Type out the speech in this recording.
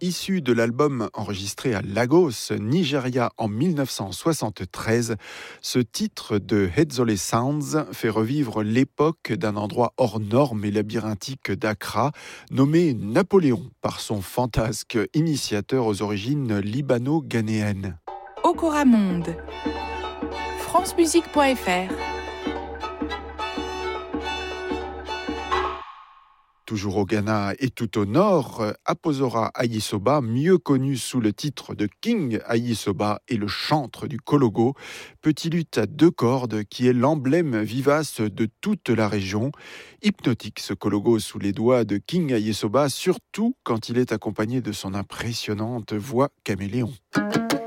issu de l'album enregistré à Lagos, Nigeria en 1973. Ce titre de Hedzolé Sounds fait revivre l'époque d'un endroit hors norme et labyrinthique d'Accra, nommé Napoléon par son fantasque initiateur aux origines libano-ghanéennes. Okora Monde, francemusique.fr. Toujours au Ghana et tout au nord, Aposora Ayisoba, mieux connu sous le titre de King Ayisoba, est le chantre du kologo, petit luth à 2 cordes qui est l'emblème vivace de toute la région. Hypnotique ce kologo sous les doigts de King Ayisoba, surtout quand il est accompagné de son impressionnante voix caméléon.